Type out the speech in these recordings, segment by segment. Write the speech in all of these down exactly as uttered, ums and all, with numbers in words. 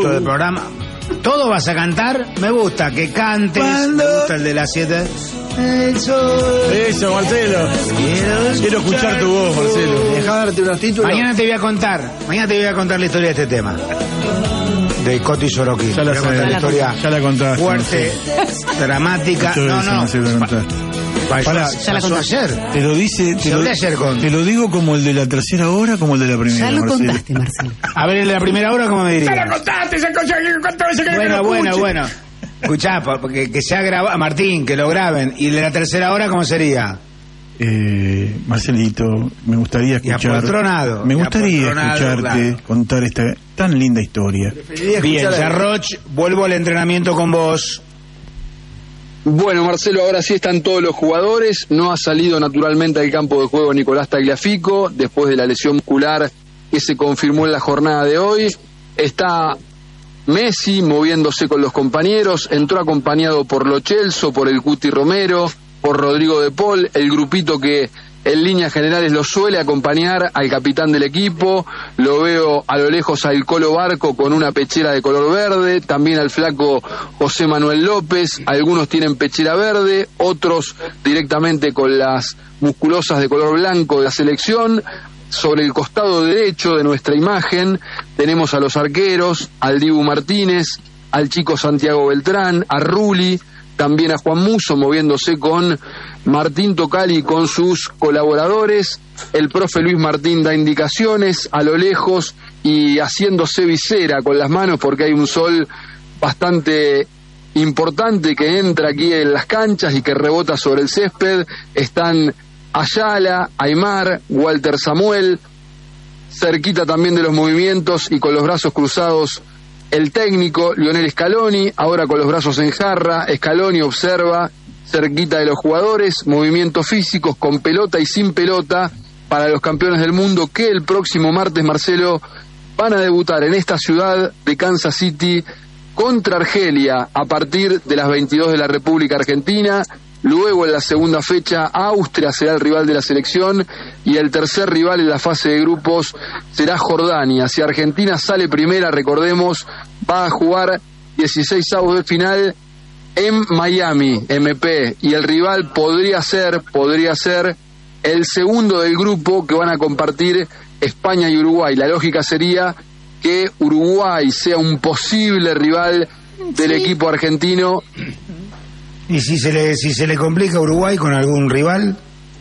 comienzo del programa. ¿Todo vas a cantar? Me gusta que cantes. ¿Cuándo? Me gusta el de las siete. Eso, Eso, Marcelo. Quiero, Quiero escuchar tu voz, Marcelo. Deja darte unos títulos. Mañana te voy a contar. Mañana te voy a contar la historia de este tema. De Coti y Sorokin. Ya la Te voy a contar sé. la historia Ya la contaste, fuerte, dramática. Muchas No, veces no. me sirve contar. Pasó, Pará, ya la contaste. ayer. Te lo dice, te Se lo, hablé ayer con- te lo digo como el de la tercera hora, como el de la primera. Ya lo Marcelo. contaste, Marcelo. A ver, el de la primera hora, ¿cómo me dirías? ¡Ya la contaste! ¡Esa cosa que cuántas veces que Bueno, lo bueno, escuche! bueno. Escuchá, porque que sea grabado, Martín, que lo graben. ¿Y el de la tercera hora cómo sería? Eh, Marcelito, me gustaría Y escuchar. apoltronado, Me y gustaría apoltronado, escucharte claro. contar esta tan linda historia. Bien, Jarroch, vuelvo al entrenamiento con vos. Bueno, Marcelo, ahora sí están todos los jugadores. No ha salido naturalmente al campo de juego Nicolás Tagliafico después de la lesión muscular que se confirmó en la jornada de hoy. Está Messi moviéndose con los compañeros. Entró acompañado por Lo Celso, por el Cuti Romero, por Rodrigo de Paul, el grupito que en líneas generales lo suele acompañar al capitán del equipo. Lo veo a lo lejos al Colo Barco con una pechera de color verde, también al flaco José Manuel López. Algunos tienen pechera verde, otros directamente con las musculosas de color blanco de la selección. Sobre el costado derecho de nuestra imagen tenemos a los arqueros, al Dibu Martínez, al chico Santiago Beltrán, a Rulli, también a Juan Musso moviéndose con Martín Tocali con sus colaboradores. El profe Luis Martín da indicaciones a lo lejos y haciéndose visera con las manos porque hay un sol bastante importante que entra aquí en las canchas y que rebota sobre el césped. Están Ayala, Aymar, Walter Samuel, cerquita también de los movimientos y con los brazos cruzados el técnico Lionel Scaloni, ahora con los brazos en jarra. Scaloni observa cerquita de los jugadores, movimientos físicos con pelota y sin pelota para los campeones del mundo que el próximo martes, Marcelo, van a debutar en esta ciudad de Kansas City contra Argelia a partir de las veintidós de la República Argentina. Luego en la segunda fecha Austria será el rival de la selección y el tercer rival en la fase de grupos será Jordania. Si Argentina sale primera, recordemos, va a jugar dieciséis avos de final en Miami, M P, y el rival podría ser, podría ser el segundo del grupo que van a compartir España y Uruguay. La lógica sería que Uruguay sea un posible rival del Sí. equipo argentino. ¿Y si se le si se le complica a Uruguay con algún rival?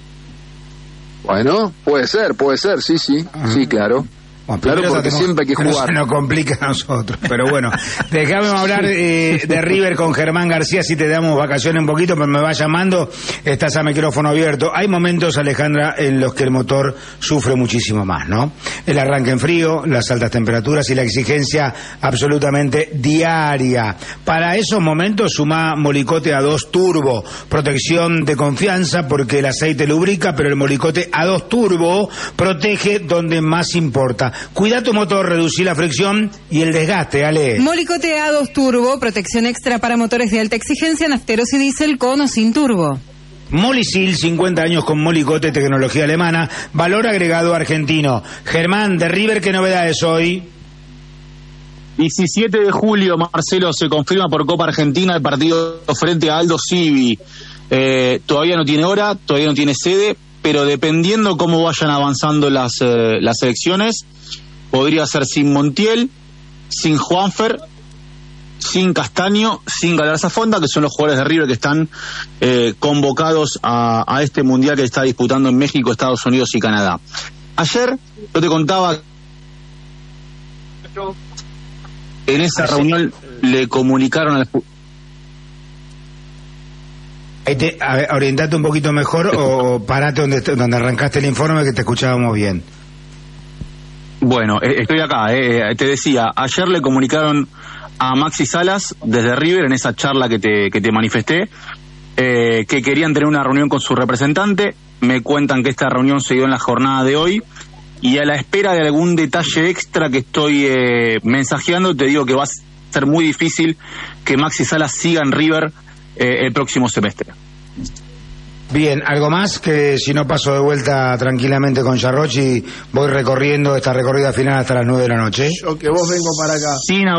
Bueno, puede ser, puede ser, sí, sí, sí, claro. Bueno, Claro, primero porque tratemos siempre hay que no jugar. se nos complica a nosotros. Pero bueno, déjame hablar eh, de River con Germán García, si te damos vacaciones un poquito, pero me va llamando, estás a micrófono abierto. Hay momentos, Alejandra, en los que el motor sufre muchísimo más, ¿no? El arranque en frío, las altas temperaturas y la exigencia absolutamente diaria. Para esos momentos suma Molicote A dos Turbo, protección de confianza porque el aceite lubrica, pero el Molicote A dos Turbo protege donde más importa. Cuida tu motor, reducir la fricción y el desgaste, Ale. Molicote A dos Turbo, protección extra para motores de alta exigencia, nafteros y diésel con o sin turbo. Molisil, cincuenta años con Molicote, tecnología alemana, valor agregado argentino. Germán, de River, ¿qué novedades hoy? diecisiete de julio, Marcelo, se confirma por Copa Argentina el partido frente a Aldo Civi. Eh, todavía no tiene hora, todavía no tiene sede, pero dependiendo cómo vayan avanzando las, eh, las elecciones, podría ser sin Montiel, sin Juanfer, sin Castaño, sin Galarza Fonda, que son los jugadores de River que están eh, convocados a, a este mundial que está disputando en México, Estados Unidos y Canadá. Ayer yo te contaba, en esa reunión le comunicaron al... Ahí te, a ver, orientate un poquito mejor o parate donde, donde arrancaste el informe que te escuchábamos bien. Bueno, eh, estoy acá, eh, te decía, ayer le comunicaron a Maxi Salas desde River en esa charla que te, que te manifesté, eh, que querían tener una reunión con su representante. Me cuentan que esta reunión se dio en la jornada de hoy y a la espera de algún detalle extra que estoy eh, mensajeando, te digo que va a ser muy difícil que Maxi Salas siga en River eh, el próximo semestre. Bien, ¿algo más? Que si no paso de vuelta tranquilamente con Jarroch y voy recorriendo esta recorrida final hasta las nueve de la noche. Yo que vos vengo para acá. Sin